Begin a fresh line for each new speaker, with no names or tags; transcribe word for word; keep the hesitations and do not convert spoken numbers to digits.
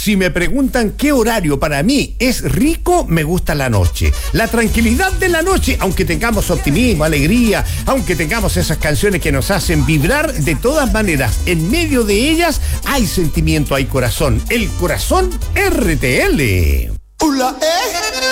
Si me preguntan qué horario para mí es rico, me gusta la noche. La tranquilidad de la noche, aunque tengamos optimismo, alegría, aunque tengamos esas canciones que nos hacen vibrar, de todas maneras, en medio de ellas hay sentimiento, hay corazón. El corazón R T L.
Ula, eh.